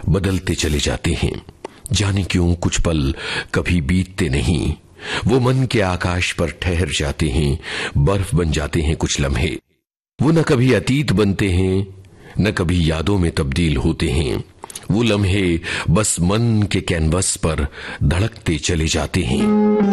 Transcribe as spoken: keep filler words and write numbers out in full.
बदलते चले जाते हैं। जाने क्यों कुछ पल कभी बीतते नहीं, वो मन के आकाश पर ठहर जाते हैं, बर्फ बन जाते हैं कुछ लम्हे। वो न कभी अतीत बनते हैं, न कभी यादों में तब्दील होते हैं। वो लम्हे बस मन के कैनवस पर धड़कते चले जाते हैं।